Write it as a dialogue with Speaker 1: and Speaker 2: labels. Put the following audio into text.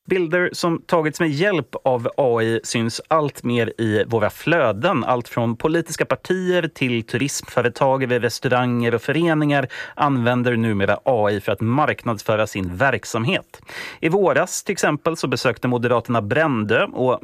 Speaker 1: Bilder som tagits med hjälp av AI syns allt mer i våra flöden. Allt från politiska partier till turismföretag, restauranger och föreningar använder numera AI för att marknadsföra sin verksamhet. I våras till exempel så besökte Moderaterna Brändö och